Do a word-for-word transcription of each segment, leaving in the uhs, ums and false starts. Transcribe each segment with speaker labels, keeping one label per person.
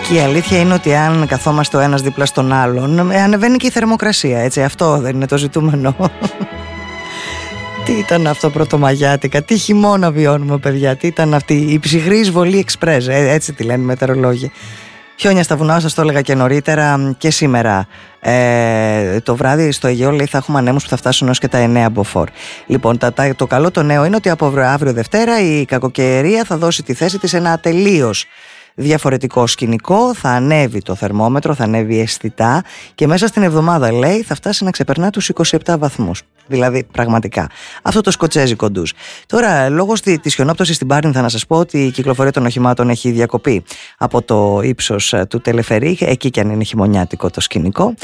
Speaker 1: Και η αλήθεια είναι ότι αν καθόμαστε ο ένας δίπλα στον άλλον, ανεβαίνει και η θερμοκρασία, έτσι. Αυτό δεν είναι το ζητούμενο. Τι ήταν αυτό πρωτομαγιάτικα, τι χειμώνα βιώνουμε, παιδιά. Τι ήταν αυτή η ψυχρή εισβολή εξπρές, έτσι τη λένε οι μετεωρολόγοι. Χιόνια στα βουνά, σας το έλεγα και νωρίτερα, και σήμερα ε, το βράδυ στο Αιγαίο, λέει, θα έχουμε ανέμους που θα φτάσουν έως και τα εννέα μποφόρ. Λοιπόν, τα, τα, το καλό το νέο είναι ότι από αύριο Δευτέρα η κακοκαιρία θα δώσει τη θέση της σε ένα ατελείως διαφορετικό σκηνικό. Θα ανέβει το θερμόμετρο, θα ανέβει αισθητά και μέσα στην εβδομάδα, λέει, θα φτάσει να ξεπερνά τους είκοσι επτά βαθμούς. Δηλαδή, πραγματικά. Αυτό το σκοτσέζικο ντους. Τώρα, λόγω της χιονόπτωσης στην Πάρνηθα, να σας πω ότι η κυκλοφορία των οχημάτων έχει διακοπεί από το ύψος του Τελεφερή, εκεί κι αν είναι χειμωνιάτικο το σκηνικό.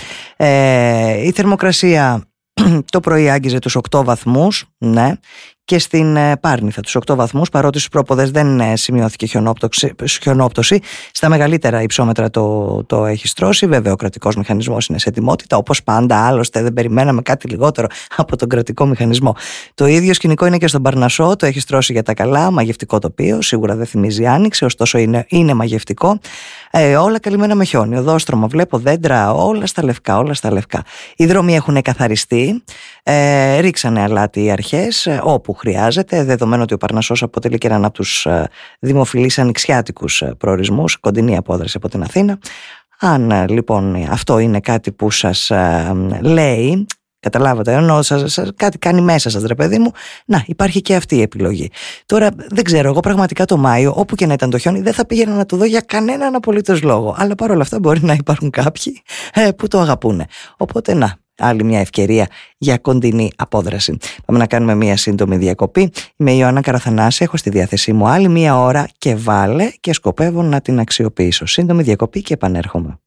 Speaker 1: Ε, η θερμοκρασία το πρωί άγγιζε τους οκτώ βαθμούς, ναι, και στην Πάρνηθα τους οκτώ βαθμούς, παρότι στους πρόποδες δεν σημειώθηκε χιονόπτωση. Στα μεγαλύτερα υψόμετρα το, το έχει στρώσει. Βέβαια, ο κρατικός μηχανισμός είναι σε ετοιμότητα, όπως πάντα, άλλωστε δεν περιμέναμε κάτι λιγότερο από τον κρατικό μηχανισμό. Το ίδιο σκηνικό είναι και στον Παρνασσό, το έχει στρώσει για τα καλά, μαγευτικό τοπίο, σίγουρα δεν θυμίζει άνοιξη, ωστόσο είναι, είναι μαγευτικό. Ε, όλα καλυμμένα με χιόνι, οδόστρωμα, βλέπω δέντρα, όλα στα λευκά, όλα στα λευκά. Οι δρόμοι έχουν καθαριστεί, ε, ρίξανε αλάτι οι αρχές ε, όπου χρειάζεται, δεδομένου ότι ο Παρνασσός αποτελεί και έναν από τους ε, δημοφιλείς ανοιξιάτικους ε, προορισμούς, κοντινή απόδραση από την Αθήνα. Αν ε, λοιπόν αυτό είναι κάτι που σας ε, λέει, καταλάβατε, ενώ σας, σας, κάτι κάνει μέσα σας, ρε παιδί μου, να, υπάρχει και αυτή η επιλογή. Τώρα δεν ξέρω, εγώ πραγματικά το Μάιο, όπου και να ήταν το χιόνι, δεν θα πήγαινα να το δω για κανέναν απολύτως λόγο. Αλλά παρόλα αυτά μπορεί να υπάρχουν κάποιοι ε, που το αγαπούνε. Οπότε να, άλλη μια ευκαιρία για κοντινή απόδραση. Πάμε να κάνουμε μια σύντομη διακοπή. Είμαι η Ιωάννα Καραθανάση, έχω στη διάθεσή μου άλλη μια ώρα και βάλε και σκοπεύω να την αξιοποιήσω. Σύντομη διακοπή και επανέρχομαι.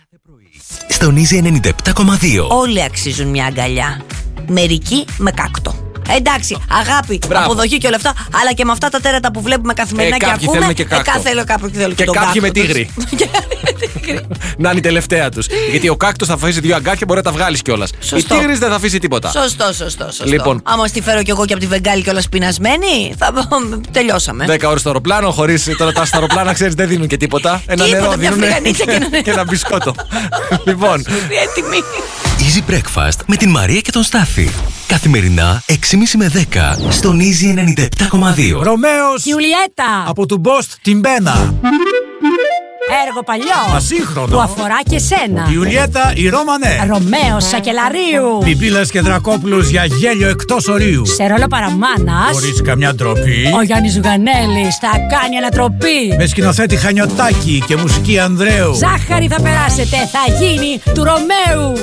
Speaker 2: Στον Easy ενενήντα επτά κόμμα δύο.
Speaker 3: Όλοι αξίζουν μια αγκαλιά. Μερικοί με κάκτο. Εντάξει, αγάπη,
Speaker 4: Μπράβο.
Speaker 3: αποδοχή και όλα αυτά, αλλά και με αυτά τα τέρατα που βλέπουμε καθημερινά
Speaker 4: Ε,
Speaker 3: και
Speaker 4: κάποιοι
Speaker 3: ακούμε.
Speaker 4: θέλουν και κάκτο.
Speaker 3: Ε, θέλω κάποιοι θέλουν
Speaker 4: Και
Speaker 3: και, τον
Speaker 4: κάποιοι με
Speaker 3: κάκτο τους.
Speaker 4: τίγρη. Να είναι η τελευταία τους. Γιατί ο κάκτος θα αφήσει δύο αγκάκια, μπορεί να τα βγάλεις κιόλας. Η
Speaker 3: Σωστό.
Speaker 4: τίγρης δεν θα αφήσει τίποτα.
Speaker 3: Σωστό, σωστό, σωστό.
Speaker 4: Λοιπόν.
Speaker 3: Άμα στη φέρω κι εγώ και από τη Βεγγάλη κιόλας πεινασμένη, θα τελειώσαμε.
Speaker 4: Δέκα ώρες στο αεροπλάνο, χωρίς τώρα τα στα αεροπλάνα, ξέρεις, δεν δίνουν και τίποτα. Ένα
Speaker 3: Τίποτα,
Speaker 4: νερό
Speaker 3: μια
Speaker 4: δίνουν
Speaker 3: φρυγανίτσα και ένα νερό.
Speaker 4: και ένα μπισκότο. Λοιπόν.
Speaker 3: Έτοιμη.
Speaker 2: Easy Breakfast με την Μαρία και τον Στάφη. Καθημερινά έξι και μισή με δέκα στον Easy ενενήντα επτά κόμμα δύο.
Speaker 5: Ρωμαίος
Speaker 6: Ιουλιέτα.
Speaker 5: από του Μπόστ την Μπένα.
Speaker 6: Έργο παλιό.
Speaker 5: Ασύγχρονο.
Speaker 6: Που αφορά και σένα.
Speaker 5: Ιουλιέτα η Ρώμανε.
Speaker 6: Ρωμαίος Σακελαρίου.
Speaker 5: Πιπίλας και Δρακόπουλος για γέλιο εκτός ορίου.
Speaker 6: Σε ρόλο παραμάνας.
Speaker 5: Χωρίς καμιά ντροπή.
Speaker 6: Ο Γιάννης Ζουγανέλης θα κάνει ανατροπή.
Speaker 5: Με σκηνοθέτη Χανιωτάκη και μουσική Ανδρέου.
Speaker 6: Ζάχαρη θα περάσετε, θα γίνει του Ρωμαίου.